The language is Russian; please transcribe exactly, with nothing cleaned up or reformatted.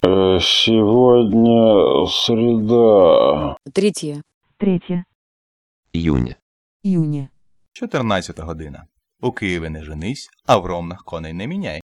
Э, Сегодня среда. Третье. Третє. Июня. Июня. чотирнадцята година. У Києві не женись, а в Ромнах коней не міняй.